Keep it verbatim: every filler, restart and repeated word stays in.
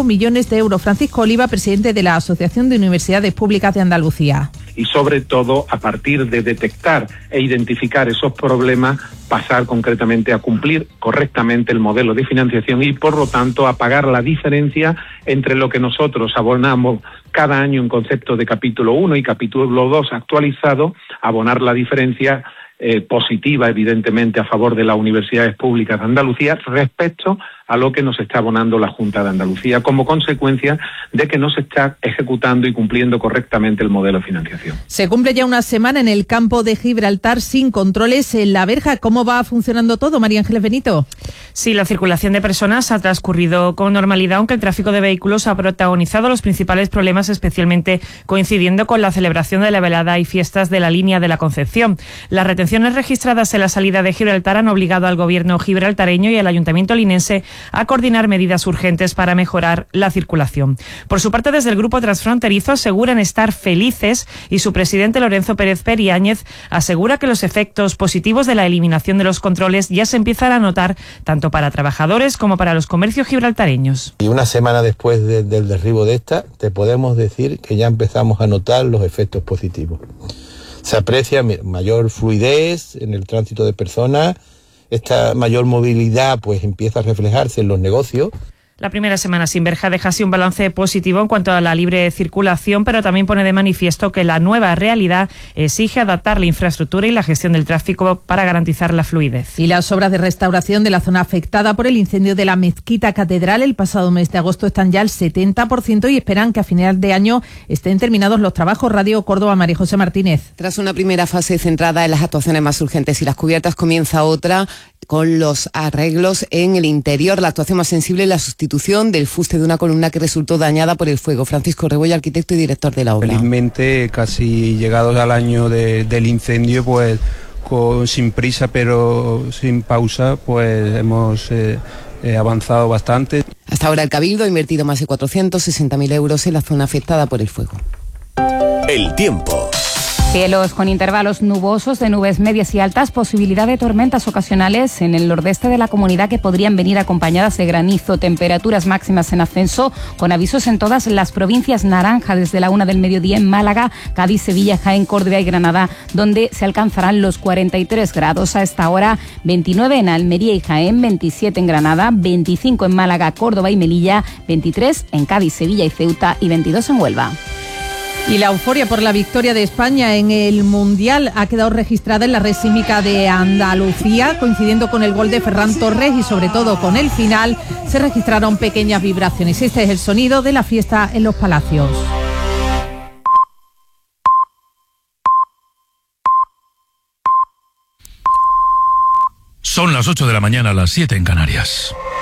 cinco millones de euros. Francisco Oliva, presidente de la Asociación de Universidades Públicas de Andalucía. Y sobre todo, a partir de detectar e identificar esos problemas, pasar concretamente a cumplir correctamente el modelo de financiación y, por lo tanto, a pagar la diferencia entre lo que nosotros abonamos cada año en concepto de capítulo uno y capítulo dos actualizado, abonar la diferencia eh, positiva, evidentemente, a favor de las universidades públicas de Andalucía respecto a lo que nos está abonando la Junta de Andalucía, como consecuencia de que no se está ejecutando y cumpliendo correctamente el modelo de financiación. Se cumple ya una semana en el campo de Gibraltar sin controles en la verja. ¿Cómo va funcionando todo, María Ángeles Benito? Sí, la circulación de personas ha transcurrido con normalidad, aunque el tráfico de vehículos ha protagonizado los principales problemas, especialmente coincidiendo con la celebración de la velada y fiestas de la línea de la Concepción. Las retenciones registradas en la salida de Gibraltar han obligado al gobierno gibraltareño y al ayuntamiento linense a coordinar medidas urgentes para mejorar la circulación. Por su parte, desde el Grupo Transfronterizo aseguran estar felices y su presidente Lorenzo Pérez Periáñez asegura que los efectos positivos de la eliminación de los controles ya se empiezan a notar tanto para trabajadores como para los comercios gibraltareños. Y una semana después de, del derribo de esta, te podemos decir que ya empezamos a notar los efectos positivos. Se aprecia mayor fluidez en el tránsito de personas. Esta mayor movilidad pues empieza a reflejarse en los negocios. La primera semana sin verja deja así un balance positivo en cuanto a la libre circulación, pero también pone de manifiesto que la nueva realidad exige adaptar la infraestructura y la gestión del tráfico para garantizar la fluidez. Y las obras de restauración de la zona afectada por el incendio de la Mezquita Catedral el pasado mes de agosto están ya al setenta por ciento y esperan que a final de año estén terminados los trabajos. Radio Córdoba, María José Martínez. Tras una primera fase centrada en las actuaciones más urgentes y las cubiertas, comienza otra con los arreglos en el interior. La actuación más sensible es la sustitución del fuste de una columna que resultó dañada por el fuego. Francisco Rebollo, arquitecto y director de la obra. Felizmente, casi llegados al año de, del incendio, pues con, sin prisa pero sin pausa, pues hemos eh, eh, avanzado bastante. Hasta ahora el Cabildo ha invertido más de cuatrocientos sesenta mil euros en la zona afectada por el fuego. El tiempo. Cielos con intervalos nubosos de nubes medias y altas, posibilidad de tormentas ocasionales en el nordeste de la comunidad que podrían venir acompañadas de granizo, temperaturas máximas en ascenso, con avisos en todas las provincias naranja desde la una del mediodía en Málaga, Cádiz, Sevilla, Jaén, Córdoba y Granada, donde se alcanzarán los cuarenta y tres grados. A esta hora, veintinueve en Almería y Jaén, veintisiete en Granada, veinticinco en Málaga, Córdoba y Melilla, veintitrés en Cádiz, Sevilla y Ceuta y veintidós en Huelva. Y la euforia por la victoria de España en el Mundial ha quedado registrada en la red sísmica de Andalucía, coincidiendo con el gol de Ferran Torres y sobre todo con el final se registraron pequeñas vibraciones. Este es el sonido de la fiesta en los palacios. Son las ocho de la mañana, las siete en Canarias.